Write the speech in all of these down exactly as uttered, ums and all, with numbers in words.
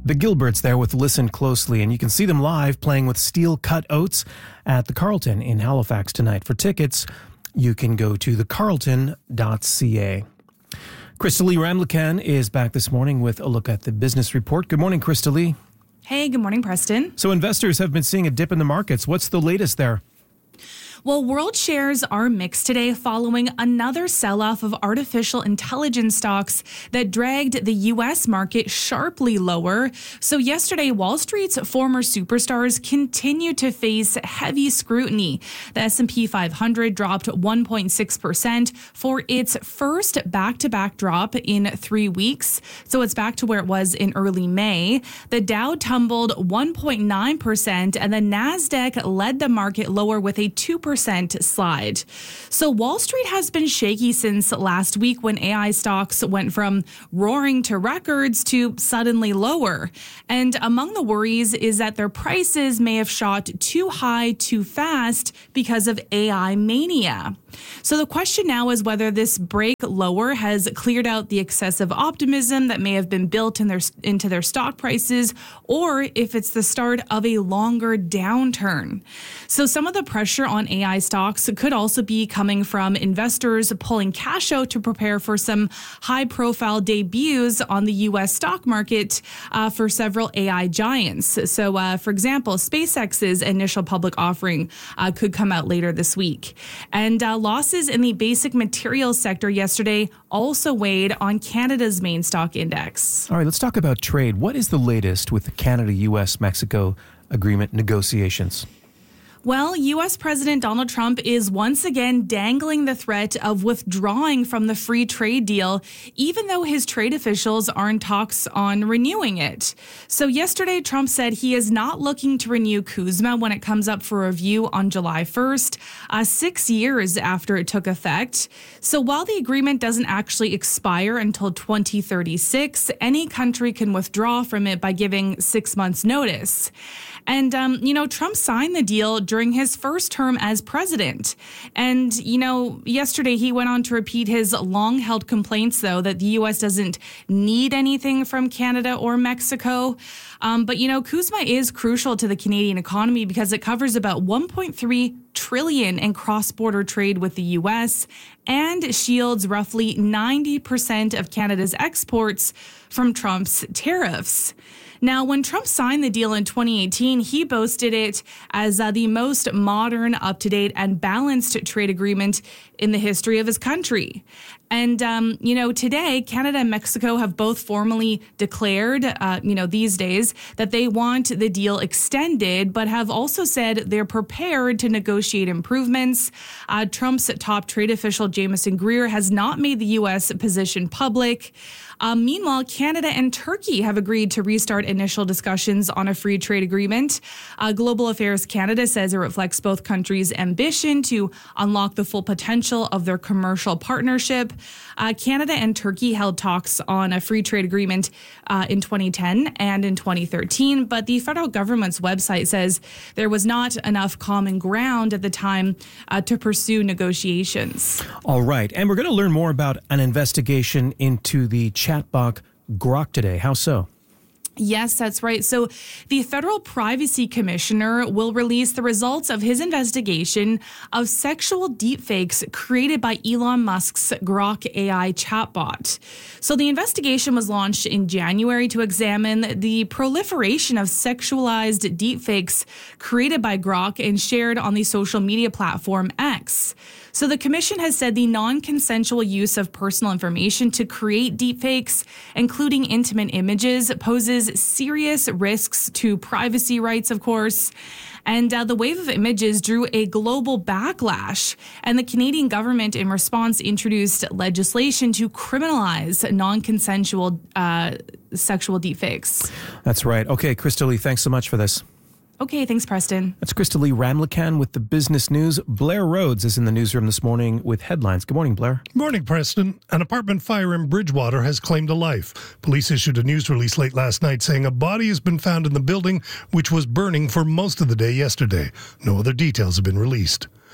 The Gilberts there with Listen Closely, and you can see them live playing with Steel Cut Oats at the Carlton in Halifax tonight. For tickets, you can go to the carlton dot c a. Crystalie Ramlichan is back this morning with a look at the business report. Good morning, Crystalie. Hey, good morning, Preston. So investors have been seeing a dip in the markets. What's the latest there? Well, world shares are mixed today following another sell-off of artificial intelligence stocks that dragged the U S market sharply lower. So yesterday, Wall Street's former superstars continue to face heavy scrutiny. The S and P five hundred dropped one point six percent for its first back-to-back drop in three weeks. So it's back to where it was in early May. The Dow tumbled one point nine percent and the NASDAQ led the market lower with a two percent slide. So Wall Street has been shaky since last week when A I stocks went from roaring to records to suddenly lower. And among the worries is that their prices may have shot too high too fast because of A I mania. So the question now is whether this break lower has cleared out the excessive optimism that may have been built in their, into their stock prices, or if it's the start of a longer downturn. So some of the pressure on A I stocks could also be coming from investors pulling cash out to prepare for some high-profile debuts on the U S stock market uh, for several A I giants. So, uh, for example, SpaceX's initial public offering uh, could come out later this week. And uh, losses in the basic materials sector yesterday also weighed on Canada's main stock index. All right, let's talk about trade. What is the latest with the Canada U S Mexico agreement negotiations? Well, U S President Donald Trump is once again dangling the threat of withdrawing from the free trade deal, even though his trade officials are in talks on renewing it. So yesterday, Trump said he is not looking to renew CUSMA when it comes up for review on July first, uh, six years after it took effect. So while the agreement doesn't actually expire until twenty thirty-six, any country can withdraw from it by giving six months notice. And, um, you know, Trump signed the deal during his first term as president. And, you know, yesterday he went on to repeat his long-held complaints, though, that the U S doesn't need anything from Canada or Mexico. Um, but, you know, CUSMA is crucial to the Canadian economy because it covers about one point three trillion dollars in cross-border trade with the U S and shields roughly ninety percent of Canada's exports from Trump's tariffs. Now, when Trump signed the deal in twenty eighteen, he boasted it as uh, the most modern, up-to-date, and balanced trade agreement in the history of his country. And, um, you know, today, Canada and Mexico have both formally declared, uh, you know, these days that they want the deal extended, but have also said they're prepared to negotiate improvements. Uh, Trump's top trade official, Jamieson Greer, has not made the U S position public. Um, meanwhile, Canada and Turkey have agreed to restart initial discussions on a free trade agreement. Uh, Global Affairs Canada says it reflects both countries' ambition to unlock the full potential of their commercial partnership. Uh, Canada and Turkey held talks on a free trade agreement uh, in twenty ten and in twenty thirteen, but the federal government's website says there was not enough common ground at the time uh, to pursue negotiations. All right, and we're going to learn more about an investigation into the chatbot Grok today. How so? Yes, that's right. So the Federal Privacy Commissioner will release the results of his investigation of sexual deepfakes created by Elon Musk's Grok A I chatbot. So the investigation was launched in January to examine the proliferation of sexualized deepfakes created by Grok and shared on the social media platform X. So the commission has said the non-consensual use of personal information to create deepfakes, including intimate images, poses serious risks to privacy rights, of course. And uh, the wave of images drew a global backlash. And the Canadian government, in response, introduced legislation to criminalize non-consensual uh, sexual deepfakes. That's right. Okay, Crystalie, thanks so much for this. Okay, thanks, Preston. That's Crystalie Ramlichan with the business news. Blair Rhodes is in the newsroom this morning with headlines. Good morning, Blair. Morning, Preston. An apartment fire in Bridgewater has claimed a life. Police issued a news release late last night saying a body has been found in the building, which was burning for most of the day yesterday. No other details have been released.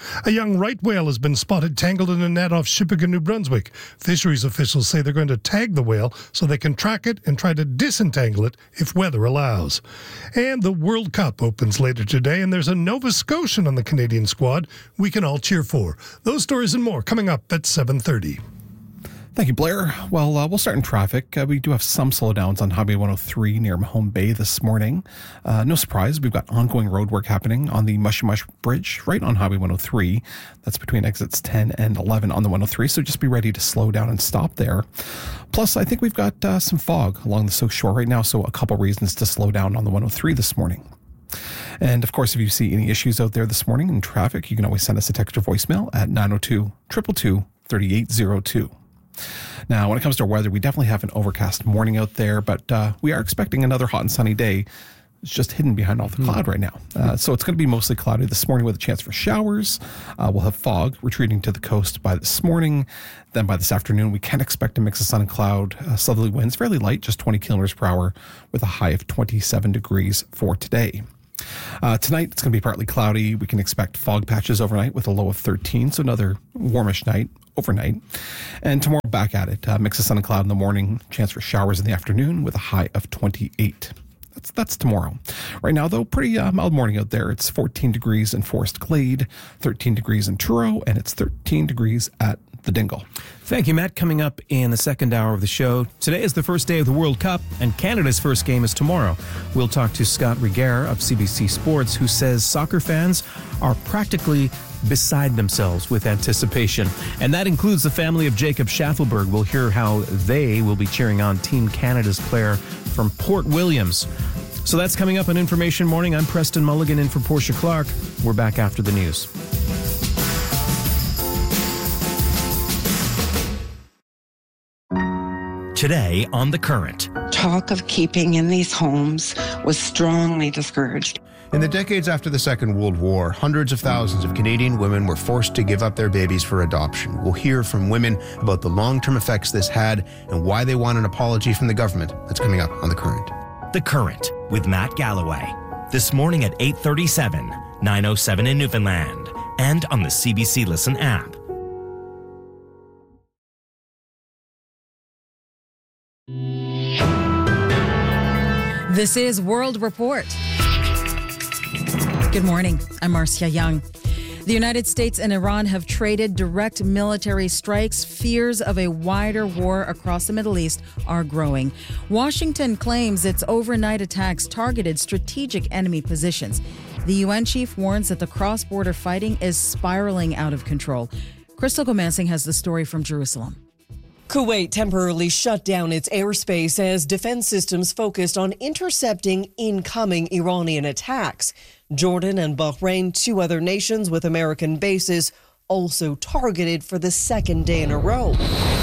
A young right whale has been spotted tangled in a net off Shippagan, New Brunswick. Fisheries officials say they're going to tag the whale so they can track it and try to disentangle it if weather allows. And the World Cup opens later today, and there's a Nova Scotian on the Canadian squad we can all cheer for. Those stories and more coming up at seven thirty. Thank you, Blair. Well, uh, we'll start in traffic. Uh, we do have some slowdowns on Highway one oh three near Mahone Bay this morning. Uh, no surprise, we've got ongoing road work happening on the Mushy Mush Bridge right on Highway one oh three. That's between exits ten and eleven on the one oh three, so just be ready to slow down and stop there. Plus, I think we've got uh, some fog along the South Shore right now, so a couple reasons to slow down on the one oh three this morning. And of course, if you see any issues out there this morning in traffic, you can always send us a text or voicemail at nine oh two, two two two, three eight oh two. Now, when it comes to weather, we definitely have an overcast morning out there, but uh, we are expecting another hot and sunny day. It's just hidden behind all the cloud right now. Uh, so it's going to be mostly cloudy this morning with a chance for showers. Uh, we'll have fog retreating to the coast by this morning. Then by this afternoon, we can expect a mix of sun and cloud. Uh, southerly winds, fairly light, just twenty kilometers per hour with a high of twenty-seven degrees for today. Uh, tonight, it's going to be partly cloudy. We can expect fog patches overnight with a low of thirteen, so another warmish night overnight. And tomorrow, back at it. Uh, mix of sun and cloud in the morning, chance for showers in the afternoon with a high of twenty-eight. That's that's tomorrow. Right now, though, pretty uh, mild morning out there. It's fourteen degrees in Forest Glade, thirteen degrees in Truro, and it's thirteen degrees at the Dingle. Thank you, Matt. Coming up in the second hour of the show, today is the first day of the World Cup, and Canada's first game is tomorrow. We'll talk to Scott Regehr of C B C Sports, who says soccer fans are practically beside themselves with anticipation. And that includes the family of Jacob Schaffelberg. We'll hear how they will be cheering on Team Canada's player from Port Williams. So that's coming up on Information Morning. I'm Preston Mulligan in for Portia Clark. We're back after the news. Today on The Current. Talk of keeping in these homes was strongly discouraged. In the decades after the Second World War, hundreds of thousands of Canadian women were forced to give up their babies for adoption. We'll hear from women about the long-term effects this had and why they want an apology from the government. That's coming up on The Current. The Current with Matt Galloway. This morning at eight thirty-seven, nine oh seven in Newfoundland, and on the C B C Listen app. This is World Report. Good morning. I'm Marcia Young. The United States and Iran have traded direct military strikes. Fears of a wider war across the Middle East are growing. Washington claims its overnight attacks targeted strategic enemy positions. The U N chief warns that the cross-border fighting is spiraling out of control. Crystal Gomansing has the story from Jerusalem. Kuwait temporarily shut down its airspace as defense systems focused on intercepting incoming Iranian attacks. Jordan and Bahrain, two other nations with American bases, also targeted for the second day in a row.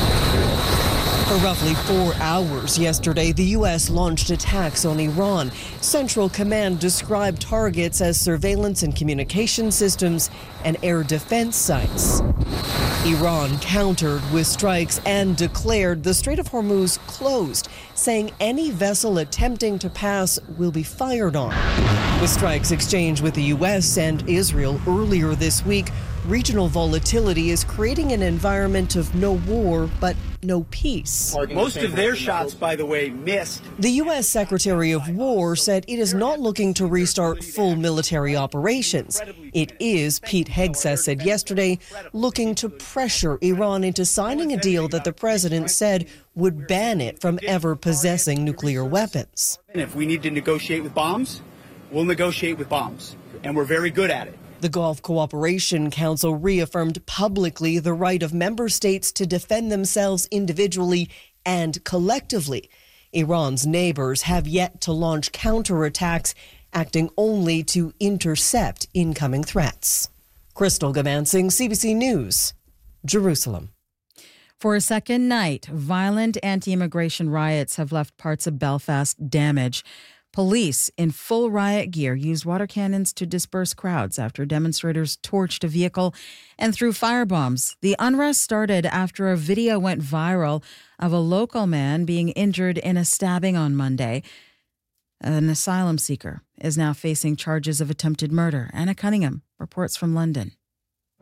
For roughly four hours yesterday, the U S launched attacks on Iran. Central Command described targets as surveillance and communication systems and air defense sites. Iran countered with strikes and declared the Strait of Hormuz closed, saying any vessel attempting to pass will be fired on. With strikes exchanged with the U S and Israel earlier this week, regional volatility is creating an environment of no war but no peace. Most of their shots, by the way, missed. The U S Secretary of War said it is not looking to restart full military operations. It is, Pete Hegseth said yesterday, looking to pressure Iran into signing a deal that the president said would ban it from ever possessing nuclear weapons. And if we need to negotiate with bombs, we'll negotiate with bombs, and we're very good at it. The Gulf Cooperation Council reaffirmed publicly the right of member states to defend themselves individually and collectively. Iran's neighbors have yet to launch counterattacks, acting only to intercept incoming threats. Crystal Gomansing, C B C News, Jerusalem. For a second night, violent anti-immigration riots have left parts of Belfast damaged. Police in full riot gear used water cannons to disperse crowds after demonstrators torched a vehicle and threw firebombs. The unrest started after a video went viral of a local man being injured in a stabbing on Monday. An asylum seeker is now facing charges of attempted murder. Anna Cunningham reports from London.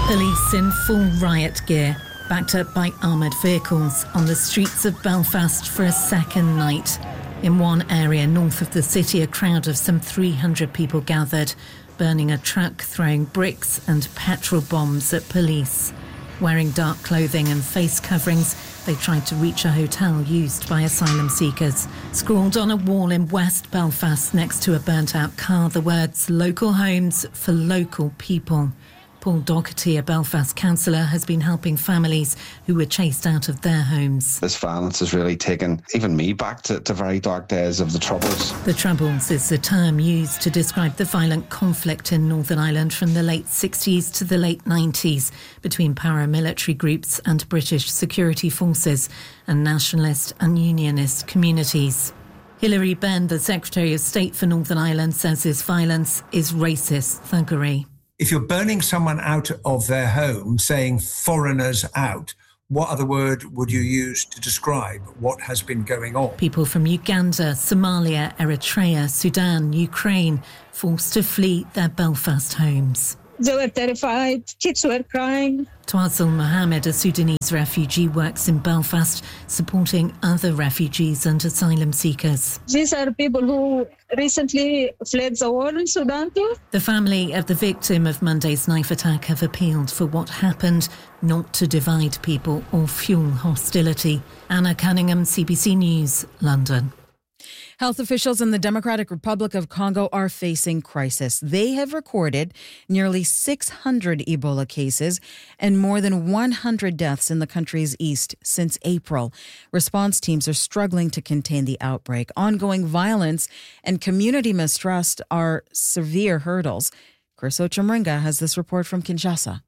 Police in full riot gear, backed up by armoured vehicles on the streets of Belfast for a second night. In one area north of the city, a crowd of some three hundred people gathered, burning a truck, throwing bricks and petrol bombs at police. Wearing dark clothing and face coverings, they tried to reach a hotel used by asylum seekers. Scrawled on a wall in West Belfast next to a burnt-out car, the words, "Local homes for local people." Paul Doherty, a Belfast councillor, has been helping families who were chased out of their homes. This violence has really taken even me back to, to very dark days of the Troubles. The Troubles is the term used to describe the violent conflict in Northern Ireland from the late sixties to the late nineties between paramilitary groups and British security forces and nationalist and unionist communities. Hilary Benn, the Secretary of State for Northern Ireland, says this violence is racist thuggery. If you're burning someone out of their home, saying foreigners out, what other word would you use to describe what has been going on? People from Uganda, Somalia, Eritrea, Sudan, Ukraine, forced to flee their Belfast homes. They were terrified, kids were crying. Twazel Mohammed, a Sudanese refugee, works in Belfast, supporting other refugees and asylum seekers. These are people who recently fled the war in Sudan too. The family of the victim of Monday's knife attack have appealed for what happened not to divide people or fuel hostility. Anna Cunningham, C B C News, London. Health officials in the Democratic Republic of Congo are facing crisis. They have recorded nearly six hundred Ebola cases and more than one hundred deaths in the country's east since April. Response teams are struggling to contain the outbreak. Ongoing violence and community mistrust are severe hurdles. Chris Ochemringa has this report from Kinshasa.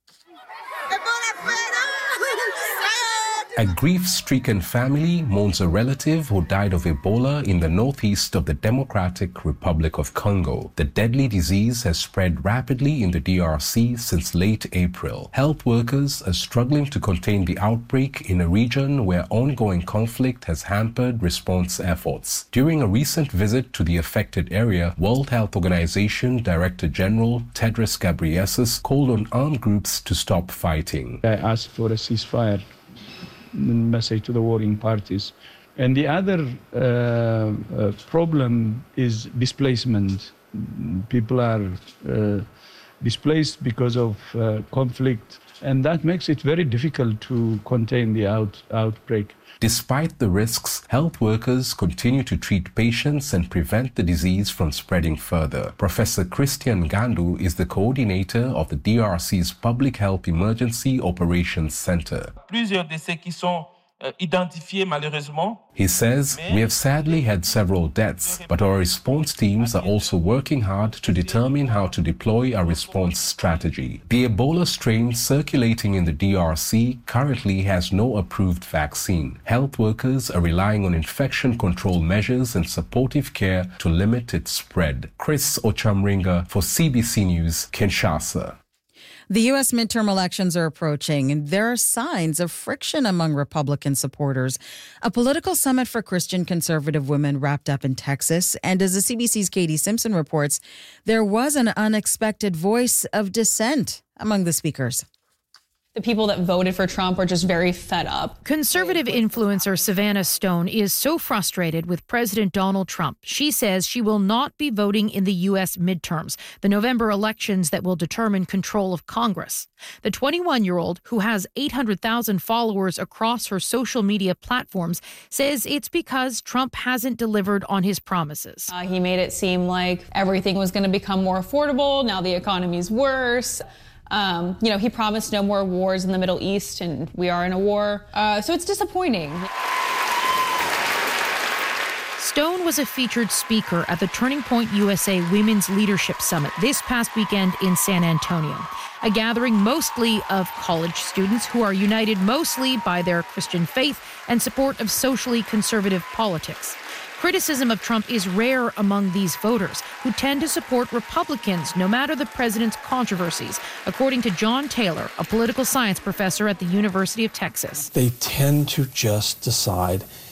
A grief-stricken family mourns a relative who died of Ebola in the northeast of the Democratic Republic of Congo. The deadly disease has spread rapidly in the D R C since late April. Health workers are struggling to contain the outbreak in a region where ongoing conflict has hampered response efforts. During a recent visit to the affected area, World Health Organization Director General Tedros Ghebreyesus called on armed groups to stop fighting. I asked for a ceasefire. Message to the warring parties. And the other uh, uh, problem is displacement. People are uh, displaced because of uh, conflict, and that makes it very difficult to contain the out, outbreak. Despite the risks, health workers continue to treat patients and prevent the disease from spreading further. Professor Christian Gandu is the coordinator of the D R C's Public Health Emergency Operations Center. Plusieurs de ceux qui sont identifiés malheureusement. He says, "We have sadly had several deaths, but our response teams are also working hard to determine how to deploy our response strategy." The Ebola strain circulating in the D R C currently has no approved vaccine. Health workers are relying on infection control measures and supportive care to limit its spread. Chris Ochemringa for C B C News, Kinshasa. The U S midterm elections are approaching, and there are signs of friction among Republican supporters. A political summit for Christian conservative women wrapped up in Texas, and as the C B C's Katie Simpson reports, there was an unexpected voice of dissent among the speakers. The people that voted for Trump are just very fed up. Conservative influencer Savannah Stone is so frustrated with President Donald Trump. She says she will not be voting in the U S midterms, the November elections that will determine control of Congress. The twenty-one-year-old, who has eight hundred thousand followers across her social media platforms, says it's because Trump hasn't delivered on his promises. Uh, he made it seem like everything was going to become more affordable. Now the economy's worse. Um, you know, he promised no more wars in the Middle East, and we are in a war. Uh, so it's disappointing. Stone was a featured speaker at the Turning Point U S A Women's Leadership Summit this past weekend in San Antonio, a gathering mostly of college students who are united mostly by their Christian faith and support of socially conservative politics. Criticism of Trump is rare among these voters, who tend to support Republicans no matter the president's controversies, according to John Taylor, a political science professor at the University of Texas. They tend to just decide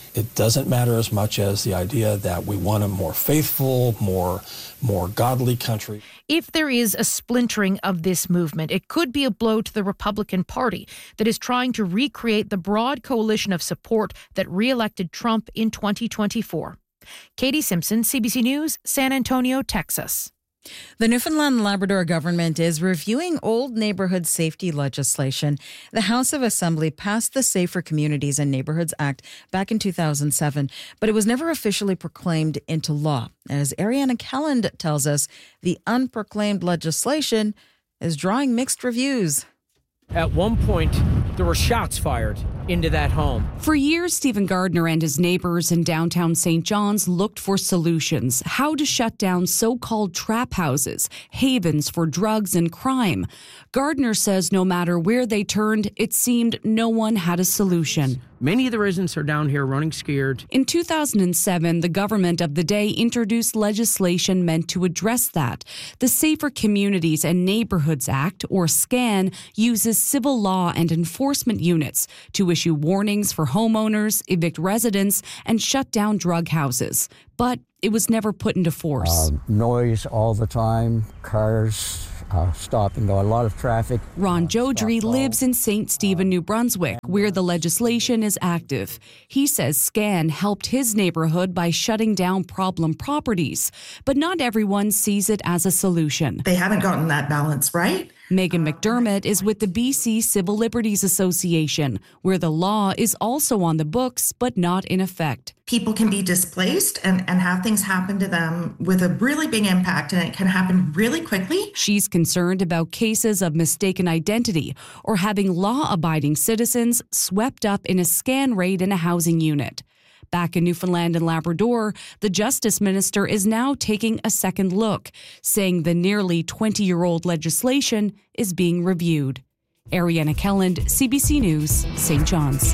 It doesn't matter as much as the idea that we want a more faithful, more, more godly country. If there is a splintering of this movement, it could be a blow to the Republican Party that is trying to recreate the broad coalition of support that re-elected Trump in twenty twenty-four. Katie Simpson, C B C News, San Antonio, Texas. The Newfoundland and Labrador government is reviewing old neighborhood safety legislation. The House of Assembly passed the Safer Communities and Neighborhoods Act back in two thousand seven, but it was never officially proclaimed into law. As Ariana Kelland tells us, the unproclaimed legislation is drawing mixed reviews. At one point, there were shots fired into that home. For years, Stephen Gardner and his neighbors in downtown Saint John's looked for solutions, how to shut down so-called trap houses, havens for drugs and crime. Gardner says no matter where they turned, it seemed no one had a solution. Many of the residents are down here running scared. In two thousand seven, the government of the day introduced legislation meant to address that. The Safer Communities and Neighborhoods Act, or SCAN, uses civil law and enforcement units to issue warnings for homeowners, evict residents, and shut down drug houses. But it was never put into force. Uh, noise all the time, cars uh, stop and go, a lot of traffic. Ron Jodry lives in Saint Stephen, New Brunswick, where the legislation is active. He says SCAN helped his neighborhood by shutting down problem properties, but not everyone sees it as a solution. They haven't gotten that balance right. Megan McDermott is with the B C Civil Liberties Association, where the law is also on the books but not in effect. People can be displaced and, and have things happen to them with a really big impact, and it can happen really quickly. She's concerned about cases of mistaken identity or having law-abiding citizens swept up in a SCAN raid in a housing unit. Back in Newfoundland and Labrador, the Justice Minister is now taking a second look, saying the nearly twenty-year-old legislation is being reviewed. Ariana Kelland, C B C News, Saint John's.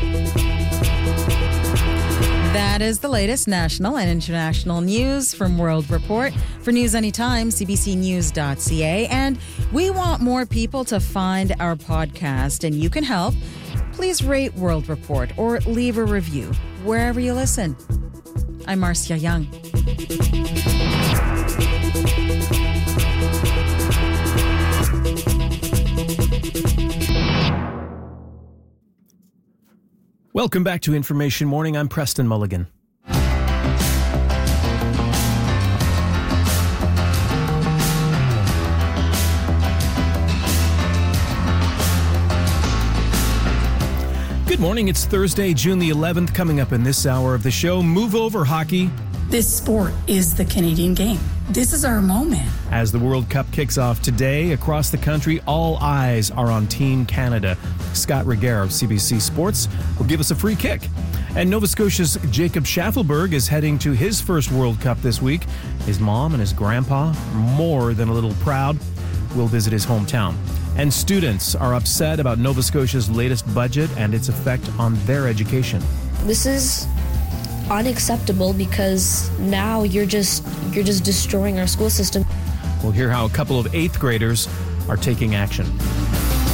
That is the latest national and international news from World Report. For news anytime, c b c news dot c a. And we want more people to find our podcast, and you can help. Please rate World Report or leave a review wherever you listen. I'm Marcia Young. Welcome back to Information Morning. I'm Preston Mulligan. Good morning. It's Thursday, June the eleventh. Coming up in this hour of the show, Move Over Hockey. This sport is the Canadian game. This is our moment. As the World Cup kicks off today, across the country, all eyes are on Team Canada. Scott Reguer of C B C Sports will give us a free kick. And Nova Scotia's Jacob Schaffelberg is heading to his first World Cup this week. His mom and his grandpa, more than a little proud, will visit his hometown. And students are upset about Nova Scotia's latest budget and its effect on their education. This is unacceptable because now you're just you're just destroying our school system. We'll hear how a couple of eighth graders are taking action.